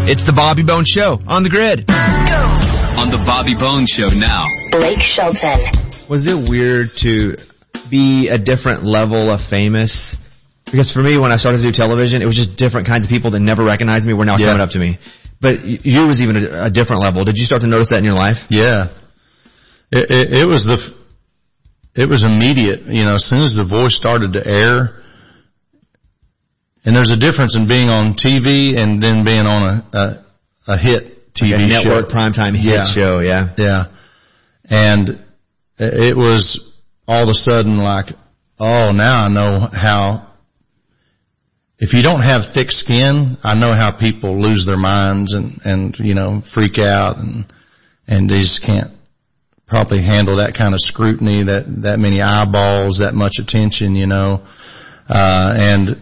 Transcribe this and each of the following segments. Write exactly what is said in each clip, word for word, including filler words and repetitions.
It's the Bobby Bones Show on the grid. On the Bobby Bones Show now. Blake Shelton. Was it weird to be a different level of famous? Because for me, when I started to do television, it was just different kinds of people that never recognized me were now yeah. coming up to me. But you was even a, a different level. Did you start to notice that in your life? Yeah. It, it, it was the, it was immediate. You know, as soon as The Voice started to air, and there's a difference in being on T V and then being on a, a, a hit T V like a show. Network primetime hit yeah. show, yeah. Yeah. And it was all of a sudden like, oh, now I know how, if you don't have thick skin, I know how people lose their minds and, and, you know, freak out and, and they just can't probably handle that kind of scrutiny, that, that many eyeballs, that much attention, you know. Uh, and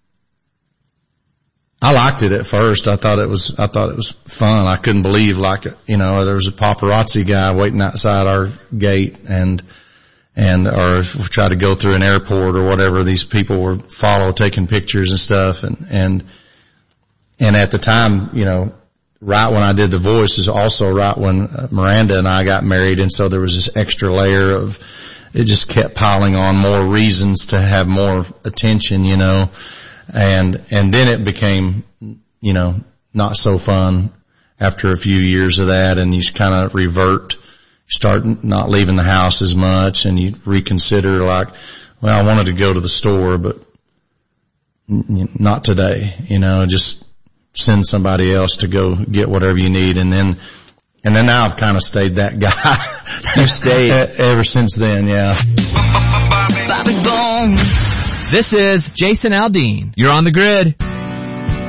I liked it at first. I thought it was, I thought it was fun. I couldn't believe, like, you know, there was a paparazzi guy waiting outside our gate and, and, or try to go through an airport or whatever. These people were follow, taking pictures and stuff. And, and, and at the time, you know, right when I did The Voice is also right when Miranda and I got married. And so there was this extra layer of, it just kept piling on more reasons to have more attention, you know. And, and then it became, you know, not so fun after a few years of that, and you kind of revert, start not leaving the house as much, and you reconsider like, well, I wanted to go to the store, but not today, you know, just send somebody else to go get whatever you need. And then, and then now I've kind of stayed that guy. You stayed ever since then, yeah. Bobby Bones. This is Jason Aldean. You're on the grid.